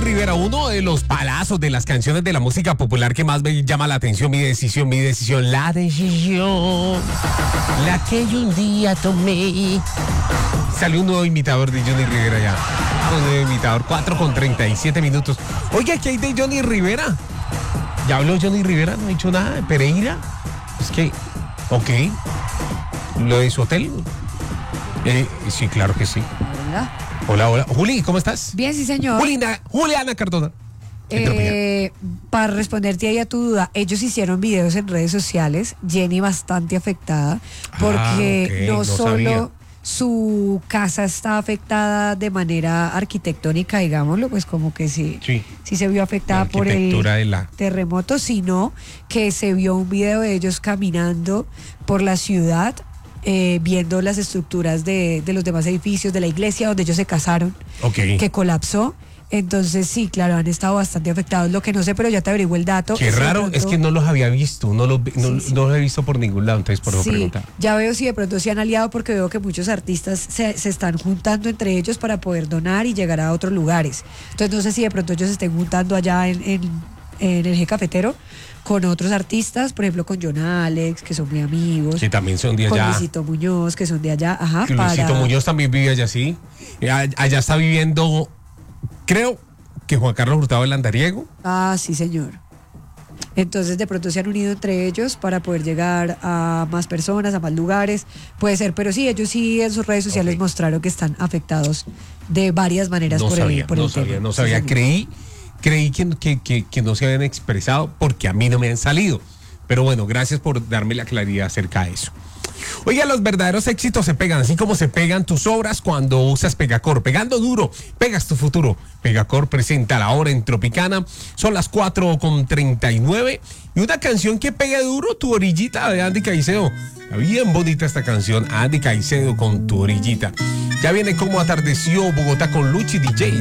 Rivera, uno de los palazos de las canciones de la música popular que más me llama la atención. Mi decisión, la decisión, la que yo un día tomé. Salió un nuevo imitador de Johnny Rivera ya. Un nuevo imitador, 4:37. Oiga, ¿qué hay de Johnny Rivera? ¿Ya habló Johnny Rivera? ¿No ha dicho nada de Pereira? Es que, ok, lo de su hotel. Sí, claro que sí. Hola. Hola. Juli, ¿cómo estás? Bien, sí, señor. Juliana Cardona. Para responderte ahí a tu duda, ellos hicieron videos en redes sociales, Jenny bastante afectada, porque no solo sabía. su casa está afectada de manera arquitectónica, digámoslo, pues como que sí se vio afectada por el terremoto, sino que se vio un video de ellos caminando por la ciudad, viendo las estructuras de los demás edificios, de la iglesia donde ellos se casaron, que colapsó. Entonces sí, claro, han estado bastante afectados. Lo que no sé, pero ya te averiguo el dato. Qué raro, pronto, es que no los había visto, no los he visto por ningún lado, entonces por eso preguntar. Ya veo si de pronto se han aliado, porque veo que muchos artistas se están juntando entre ellos para poder donar y llegar a otros lugares. Entonces no sé si de pronto ellos se estén juntando allá en el eje cafetero con otros artistas, por ejemplo con John Alex, que son muy amigos. Que también son de allá. Con Luisito Muñoz, que son de allá. Ajá, que Luisito Muñoz también vive allá, sí. Allá está viviendo, creo que Juan Carlos Hurtado del Andariego. Ah, sí, señor. Entonces de pronto se han unido entre ellos para poder llegar a más personas, a más lugares. Puede ser, pero sí, ellos sí en sus redes sociales mostraron que están afectados de varias maneras por el tema. No sabía. Creí que no se habían expresado porque a mí no me han salido. Pero bueno, gracias por darme la claridad acerca de eso. Oiga, los verdaderos éxitos se pegan, así como se pegan tus obras cuando usas Pegacor. Pegando duro, pegas tu futuro. Pegacor presenta la hora en Tropicana. Son las 4:39. Y una canción que pega duro, Tu Orillita, de Andy Caicedo. Está bien bonita esta canción, Andy Caicedo con Tu Orillita. Ya viene Como Atardeció Bogotá con Luchi DJ.